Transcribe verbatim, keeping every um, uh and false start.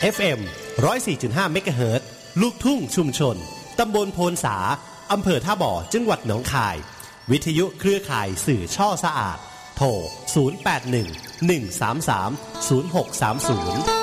เอฟ เอ็ม หนึ่งร้อยสี่จุดห้า เมกะเฮิรตซ์ลูกทุ่งชุมชนตำบลโพนสาอำเภอท่าบ่อจังหวัดหนองคายวิทยุเครือข่ายสื่อช่อสะอาดโทรศูนย์ แปด หนึ่ง หนึ่ง สาม สาม ศูนย์ หก สาม ศูนย์